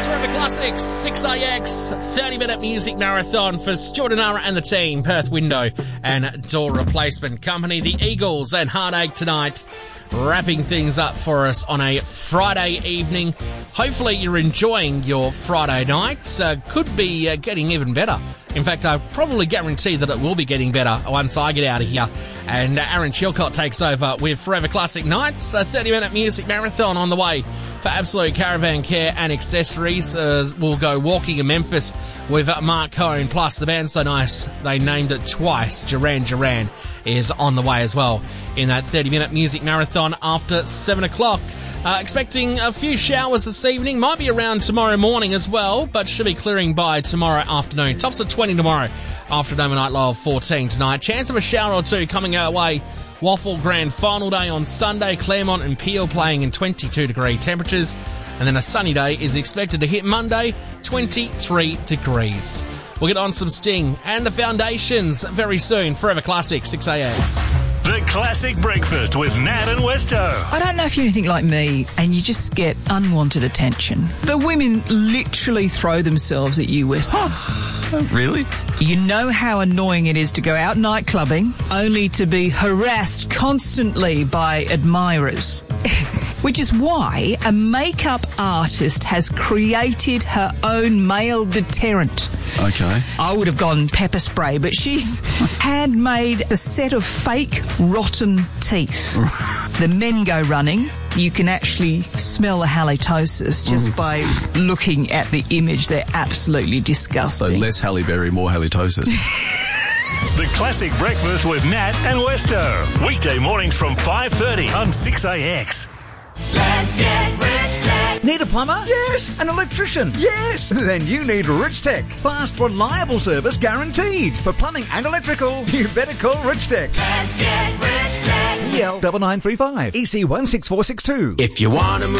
It's Forever Classics, 6AX, 30-minute music marathon for Stuart and Ara and the team, Perth Window and Door Replacement Company. The Eagles and Heartache tonight, wrapping things up for us on a Friday evening. Hopefully you're enjoying your Friday night. Could be getting even better. In fact, I probably guarantee that it will be getting better once I get out of here. And Aaron Chilcott takes over with Forever Classic Nights, a 30-minute music marathon on the way for Absolute Caravan Care and Accessories. We'll go walking in Memphis with Mark Cohn. Plus, the band's so nice, they named it twice. Duran Duran is on the way as well in that 30-minute music marathon after 7 o'clock. Expecting a few showers this evening. Might be around tomorrow morning as well, but should be clearing by tomorrow afternoon. Tops at 20 tomorrow after an overnight low of 14 tonight. Chance of a shower or two coming our way. Waffle Grand Final day on Sunday. Claremont and Peel playing in 22-degree temperatures. And then a sunny day is expected to hit Monday, 23 degrees. We'll get on some Sting and the Foundations very soon. Forever Classic, 6AX. The Classic Breakfast with Nat and Westo. I don't know if you're anything like me and you just get unwanted attention. The women literally throw themselves at you, Westo. Oh, really? You know how annoying it is to go out night clubbing only to be harassed constantly by admirers. Which is why a makeup artist has created her own male deterrent. Okay. I would have gone pepper spray, but she's handmade a set of fake rotten teeth. The men go running. You can actually smell the halitosis just by looking at the image. They're absolutely disgusting. So less Halle Berry, more halitosis. The Classic Breakfast with Nat and Westo. Weekday mornings from 5:30 on 6AX. Let's get Rich Tech. Need a plumber? Yes. An electrician? Yes. Then you need Rich Tech. Fast, reliable service guaranteed. For plumbing and electrical, you better call Rich Tech. Let's get Rich Tech. EL 9935 EC 16462. If you want to move